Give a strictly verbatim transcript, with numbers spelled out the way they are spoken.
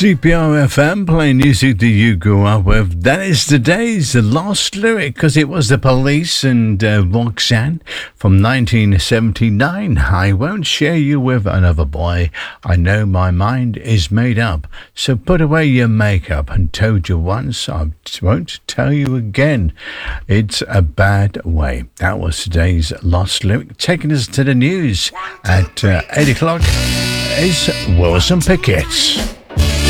C P R F M, playing music that you grew up with. That is today's Lost Lyric, because it was the Police and uh, Roxanne from nineteen seventy-nine. I won't share you with another boy. I know my mind is made up. So put away your makeup. And told you once, I won't tell you again. It's a bad way. That was today's Lost Lyric. Taking us to the news at uh, eight o'clock is Wilson Pickett.